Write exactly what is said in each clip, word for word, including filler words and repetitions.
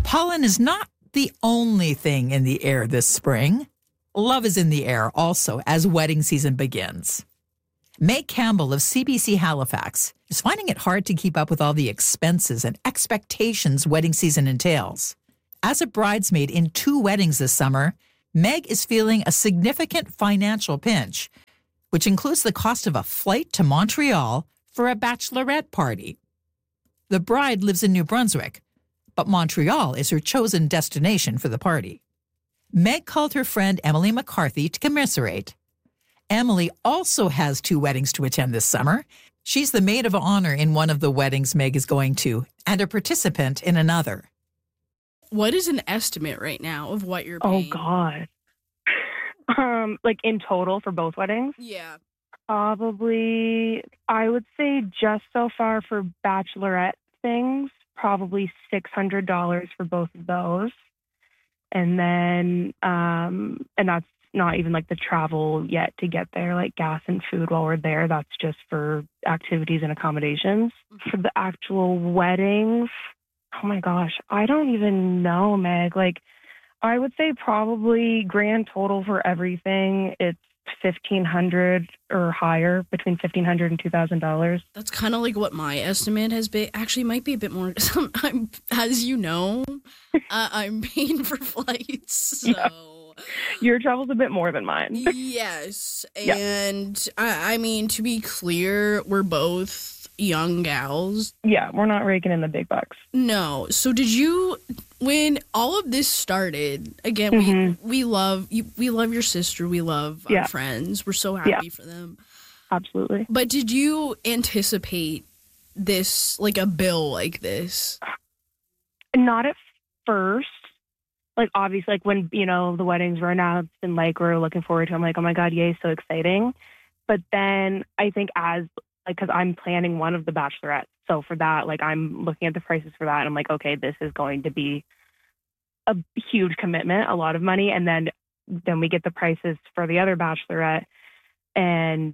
Pollen is not the only thing in the air this spring. Love is in the air also as wedding season begins. Meg Campbell of C B C Halifax is finding it hard to keep up with all the expenses and expectations wedding season entails. As a bridesmaid in two weddings this summer, Meg is feeling a significant financial pinch, which includes the cost of a flight to Montreal for a bachelorette party. The bride lives in New Brunswick, but Montreal is her chosen destination for the party. Meg called her friend Emily McCarthy to commiserate. Emily also has two weddings to attend this summer. She's the maid of honor in one of the weddings Meg is going to, and a participant in another. What is an estimate right now of what you're paying? Oh, God. Um, like in total for both weddings? Yeah. Probably, I would say just so far for bachelorette things, probably six hundred dollars for both of those. And then, um, and that's not even like the travel yet to get there, like gas and food while we're there. That's just for activities and accommodations. For the actual weddings, oh my gosh, I don't even know, Meg. Like, I would say probably grand total for everything, it's fifteen hundred dollars or higher, between fifteen hundred dollars and two thousand dollars. That's kind of like what my estimate has been. Actually, might be a bit more. I'm, as you know, uh, I'm paying for flights, so... Yeah. Your travel's a bit more than mine. Yes, Yeah. and I, I mean, to be clear, we're both young gals. Yeah, we're not raking in the big bucks. No. So did you, when all of this started, again, Mm-hmm. we we love you, we love your sister, we love our Yeah. friends. We're so happy Yeah. for them. Absolutely. But did you anticipate this, like a bill like this? Not at first. Like, obviously, like when, you know, the weddings were announced and like we're looking forward to it, I'm like, oh my God, yay, so exciting. But then I think as, like, because I'm planning one of the bachelorettes. So for that, like, I'm looking at the prices for that and I'm like, okay, this is going to be a huge commitment, a lot of money. And then, then we get the prices for the other bachelorette and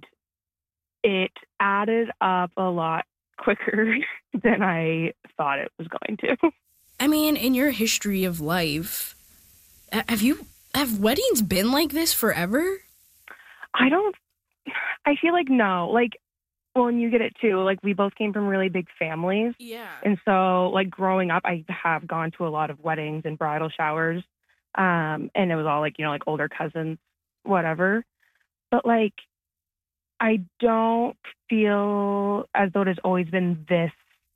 it added up a lot quicker than I thought it was going to. I mean, in your history of life, have you have weddings been like this forever? I don't, I feel like no. Like, well, and you get it too. Like, we both came from really big families. Yeah. And so, like, growing up, I have gone to a lot of weddings and bridal showers. Um, and it was all, like, you know, like older cousins, whatever. But, like, I don't feel as though it has always been this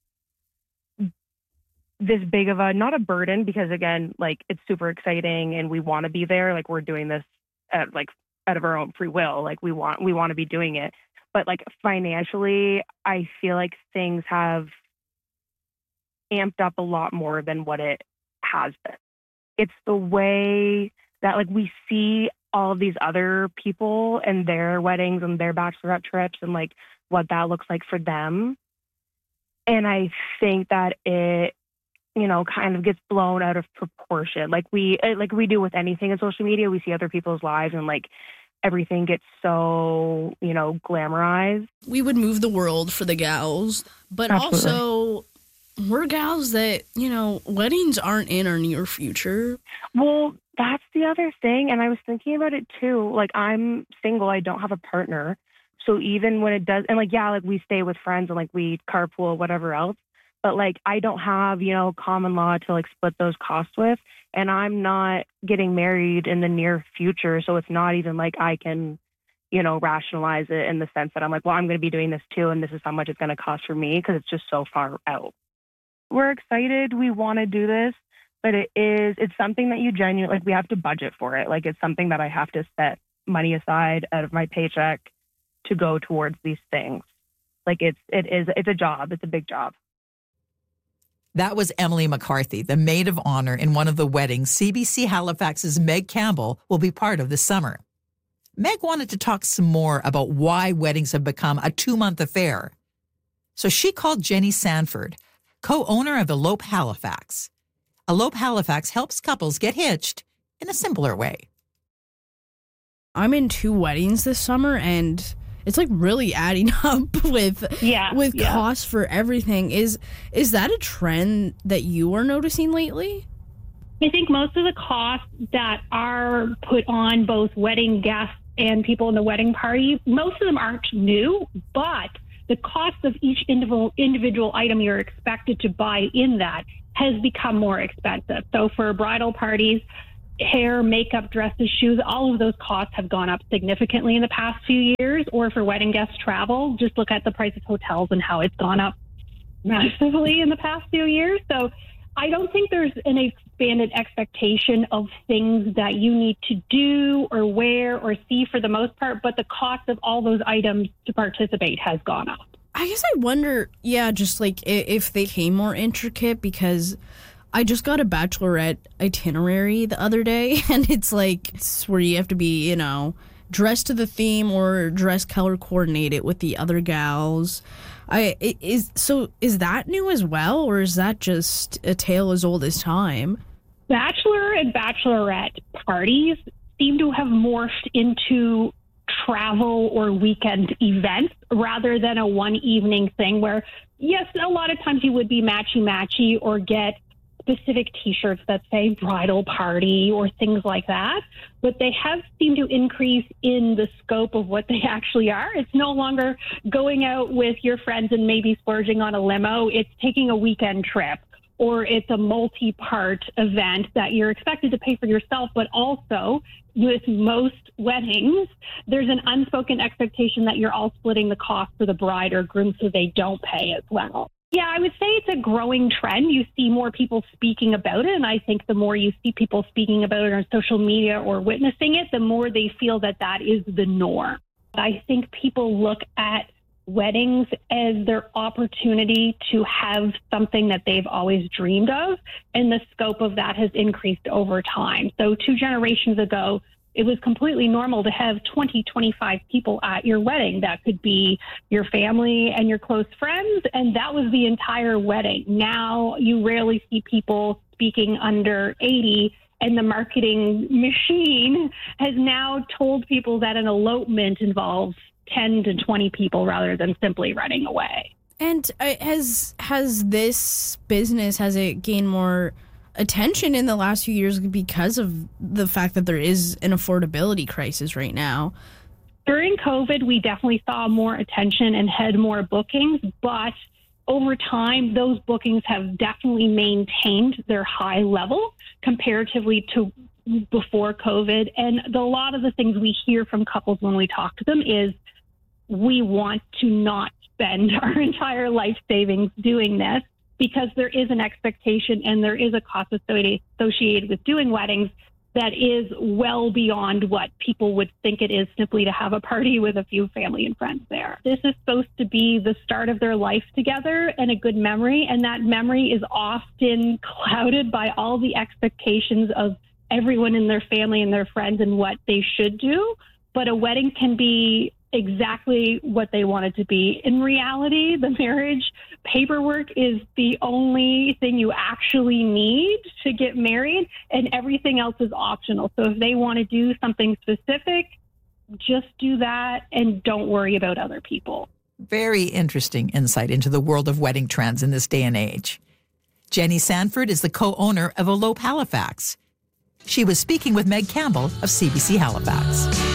this big of a, not a burden, because again, like, it's super exciting and we want to be there. Like, we're doing this at, like, out of our own free will. Like, we want, we want to be doing it. But like, financially, I feel like things have amped up a lot more than what it has been. It's the way that, like, we see all of these other people and their weddings and their bachelorette trips and like what that looks like for them. And I think that it, you know, kind of gets blown out of proportion. Like we, like we do with anything in social media, we see other people's lives and like everything gets so, you know, glamorized. We would move the world for the gals, but Absolutely. also we're gals that, you know, weddings aren't in our near future. Well, that's the other thing. And I was thinking about it too. Like, I'm single. I don't have a partner. So even when it does, and like, yeah, like we stay with friends and like we carpool, whatever else. But like, I don't have, you know, common law to like split those costs with. And I'm not getting married in the near future. So it's not even like I can, you know, rationalize it in the sense that I'm like, well, I'm going to be doing this too. And this is how much it's going to cost for me, because it's just so far out. We're excited. We want to do this, but it is, it's something that you genuinely, like, we have to budget for it. Like, it's something that I have to set money aside out of my paycheck to go towards these things. Like, it's, it is, it's a job. It's a big job. That was Emily McCarthy, the maid of honor in one of the weddings C B C Halifax's Meg Campbell will be part of this summer. Meg wanted to talk some more about why weddings have become a two-month affair. So she called Jenny Sanford, co-owner of Elope Halifax. Elope Halifax helps couples get hitched in a simpler way. I'm in two weddings this summer, and it's like really adding up with Yeah, with yeah. costs for everything. Is is that a trend that you are noticing lately? I think most of the costs that are put on both wedding guests and people in the wedding party, most of them aren't new, but the cost of each individual individual item you're expected to buy in that has become more expensive. So for bridal parties, hair, makeup, dresses, shoes, all of those costs have gone up significantly in the past few years. Or for wedding guest travel, just look at the price of hotels and how it's gone up massively in the past few years. So I don't think there's an expanded expectation of things that you need to do or wear or see for the most part, but the cost of all those items to participate has gone up. I guess I wonder, yeah, just like if they came more intricate, because I just got a bachelorette itinerary the other day, and it's like it's where you have to be, you know, dressed to the theme or dress color coordinated with the other gals. I is so is that new as well, or is that just a tale as old as time? Bachelor and bachelorette parties seem to have morphed into travel or weekend events rather than a one evening thing where, yes, a lot of times you would be matchy-matchy or get specific T-shirts that say bridal party or things like that, but they have seemed to increase in the scope of what they actually are. It's no longer going out with your friends and maybe splurging on a limo. It's taking a weekend trip, or it's a multi-part event that you're expected to pay for yourself, but also with most weddings, there's an unspoken expectation that you're all splitting the cost for the bride or groom so they don't pay as well. Yeah, I would say it's a growing trend. You see more people speaking about it, and I think the more you see people speaking about it on social media or witnessing it, the more they feel that that is the norm. I think people look at weddings as their opportunity to have something that they've always dreamed of, and the scope of that has increased over time. So two generations ago, it was completely normal to have twenty, twenty-five people at your wedding. That could be your family and your close friends, and that was the entire wedding. Now you rarely see people speaking under eighty, and the marketing machine has now told people that an elopement involves ten to twenty people rather than simply running away. And uh, has has this business, has it gained more attention in the last few years because of the fact that there is an affordability crisis right now? During COVID, we definitely saw more attention and had more bookings, but over time, those bookings have definitely maintained their high level comparatively to before COVID. And a lot of the things we hear from couples when we talk to them is, we want to not spend our entire life savings doing this, because there is an expectation and there is a cost associated with doing weddings that is well beyond what people would think it is simply to have a party with a few family and friends there. This is supposed to be the start of their life together and a good memory, and that memory is often clouded by all the expectations of everyone in their family and their friends and what they should do. But a wedding can be exactly what they want it to be. In reality, the marriage paperwork is the only thing you actually need to get married, and everything else is optional. So if they want to do something specific, just do that and don't worry about other people. Very interesting insight into the world of wedding trends in this day and age. Jenny Sanford is the co-owner of Elope Halifax. She was speaking with Meg Campbell of C B C Halifax.